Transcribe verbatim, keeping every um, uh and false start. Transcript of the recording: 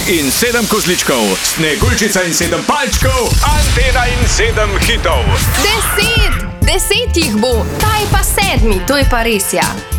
in sedem kozličkov, Sneguljčica in sedem palčkov, Antena in sedem hitov. Deset! Deset jih bo, ta je pa sedmi, to je pa res ja.